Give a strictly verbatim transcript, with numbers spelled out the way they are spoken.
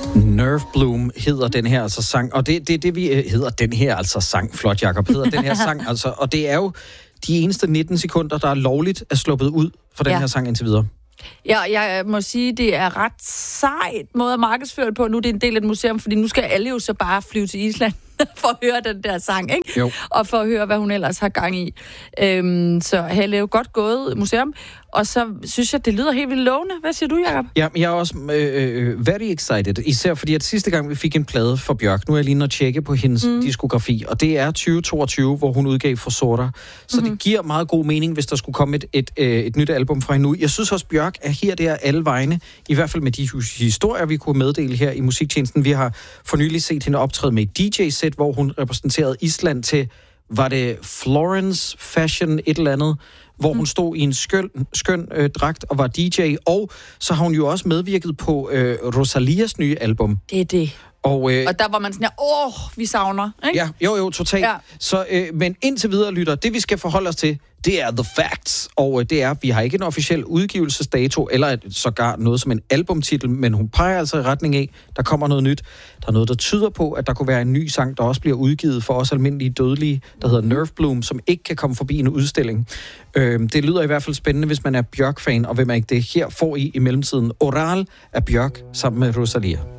Nerve Bloom hedder den her altså sang, og det, det, det vi øh, hedder den her altså sang, flot Jacob, hedder den her sang altså, og det er jo de eneste nitten sekunder, der er lovligt er sluppet ud for den ja. her sang indtil videre. Ja, jeg må sige, det er ret sejt måde at markedsføre det på. Nu er det en del af et museum, fordi nu skal alle jo så bare flyve til Island for at høre den der sang, ikke? Jo. Og for at høre, hvad hun ellers har gang i. Øhm, så Helle er jo godt gået museum, og så synes jeg, det lyder helt vildt lovende. Hvad siger du, Jacob? Ja, jeg er også øh, very excited, især fordi at sidste gang vi fik en plade for Bjørk, nu er jeg lige inde og tjekke på hendes mm. diskografi, og det er tyve toogtyve, hvor hun udgav For Sorter. Så mm-hmm. det giver meget god mening, hvis der skulle komme et, et, et, et nyt album fra hende nu. Jeg synes også, Bjørk er her der alle vegne, i hvert fald med de historier, vi kunne meddele her i musiktjenesten. Vi har for nylig set hende optræde med et D J-sæt, hvor hun repræsenterede Island til, var det Florence Fashion et eller andet, hvor hun stod i en skøn, skøn øh, dragt og var D J, og så har hun jo også medvirket på øh, Rosalias nye album. Det er det. Og, øh, og der var man sådan her, åh, vi savner, ikke? Ja, jo, jo, totalt. Ja. Så, øh, men indtil videre, lytter, det vi skal forholde os til, det er The Facts, og øh, det er, vi har ikke en officiel udgivelsesdato, eller et, sågar noget som en albumtitel, men hun peger altså i retning af, der kommer noget nyt. Der er noget, der tyder på, at der kunne være en ny sang, der også bliver udgivet for os almindelige dødelige, der hedder Nerve Bloom, som ikke kan komme forbi en udstilling. Øh, det lyder i hvert fald spændende, hvis man er Bjørk-fan, og hvem er ikke det? Her får I i mellemtiden Oral af Bjørk sammen med Rosalia.